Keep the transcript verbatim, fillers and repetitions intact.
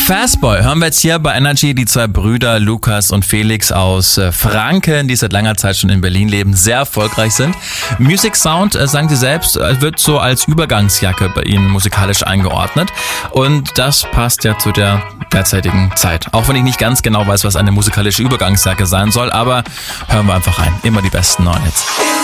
Fastboy hören wir jetzt hier bei Energy, die zwei Brüder Lukas und Felix aus äh, Franken, die seit langer Zeit schon in Berlin leben, sehr erfolgreich sind. Music Sound, äh, sagen sie selbst, äh, wird so als Übergangsjacke bei ihnen musikalisch eingeordnet und das passt ja zu der derzeitigen Zeit. Auch wenn ich nicht ganz genau weiß, was eine musikalische Übergangsjacke sein soll, aber hören wir einfach rein. Immer die besten neuen Hits.